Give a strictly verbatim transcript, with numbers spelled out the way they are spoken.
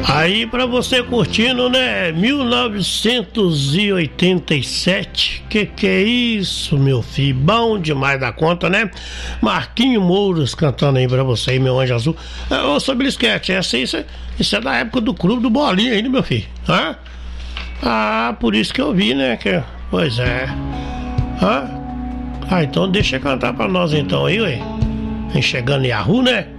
Aí pra você curtindo, né? mil novecentos e oitenta e sete. Que que é isso, meu filho? Bom demais da conta, né? Marquinho Mouros cantando aí pra você, meu anjo azul. Ô, sobre esquete, essa aí, isso, isso é da época do clube do Bolinha ainda, meu filho. Hã? Ah, por isso que eu vi, né? Que, pois é. Hã? Ah, então deixa eu cantar pra nós então aí, ué. Vem chegando Yahoo, né?